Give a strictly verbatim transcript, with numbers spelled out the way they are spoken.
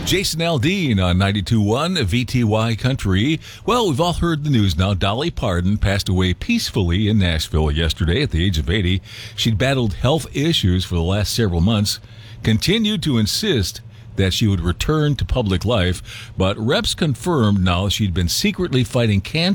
Jason Aldean on ninety-two point one V T Y Country. Well, we've all heard the news now. Dolly Parton passed away peacefully in Nashville yesterday at the age of eighty. She'd battled health issues for the last several months, continued to insist that she would return to public life, but reps confirmed now she'd been secretly fighting cancer